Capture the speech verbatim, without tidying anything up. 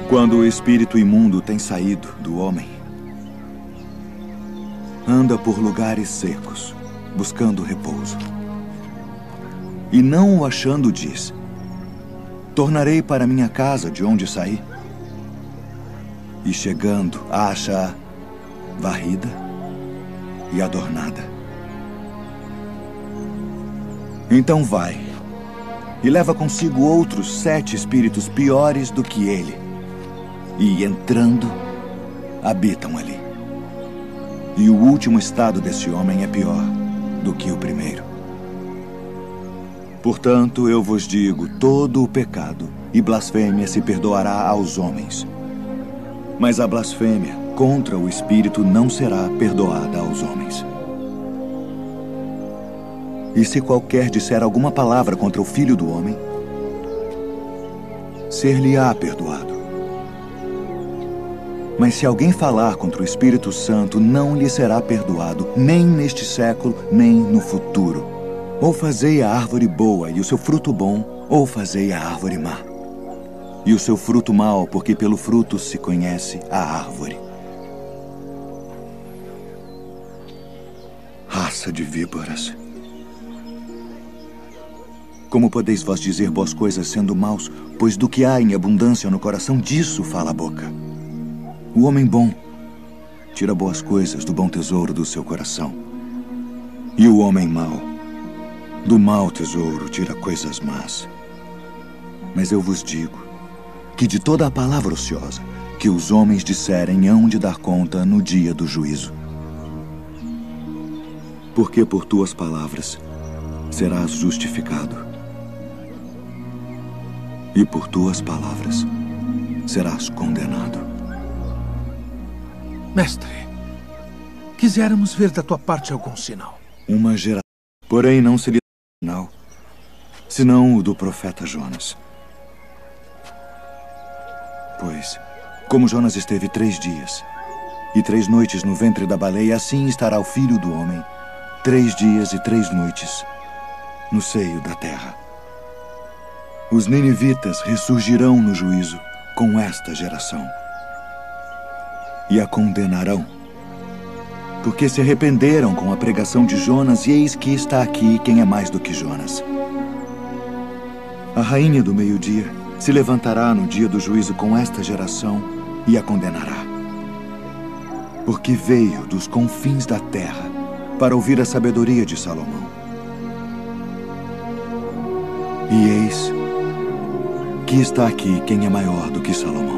Quando o espírito imundo tem saído do homem, anda por lugares secos, buscando repouso. E não o achando, diz: tornarei para minha casa de onde saí. E chegando, acha-a varrida e adornada. Então vai e leva consigo outros sete espíritos piores do que ele. E, entrando, habitam ali. E o último estado desse homem é pior do que o primeiro. Portanto, eu vos digo, todo o pecado e blasfêmia se perdoará aos homens. Mas a blasfêmia contra o Espírito não será perdoada aos homens. E se qualquer disser alguma palavra contra o Filho do Homem, ser-lhe-á perdoado. Mas se alguém falar contra o Espírito Santo, não lhe será perdoado, nem neste século, nem no futuro. Ou fazei a árvore boa e o seu fruto bom, ou fazei a árvore má. E o seu fruto mau, porque pelo fruto se conhece a árvore. Raça de víboras. Como podeis vós dizer boas coisas sendo maus, pois do que há em abundância no coração, disso fala a boca. O homem bom tira boas coisas do bom tesouro do seu coração. E o homem mau, do mau tesouro, tira coisas más. Mas eu vos digo que de toda a palavra ociosa que os homens disserem hão de dar conta no dia do juízo. Porque por tuas palavras serás justificado, e por tuas palavras serás condenado. Mestre, quiséramos ver da tua parte algum sinal. Uma geração, porém não seria sinal, senão o do profeta Jonas. Pois, como Jonas esteve três dias e três noites no ventre da baleia, assim estará o Filho do Homem, três dias e três noites no seio da terra. Os ninivitas ressurgirão no juízo com esta geração e a condenarão, porque se arrependeram com a pregação de Jonas, e eis que está aqui quem é mais do que Jonas. A rainha do meio-dia se levantará no dia do juízo com esta geração e a condenará, porque veio dos confins da terra para ouvir a sabedoria de Salomão. E eis que está aqui quem é maior do que Salomão.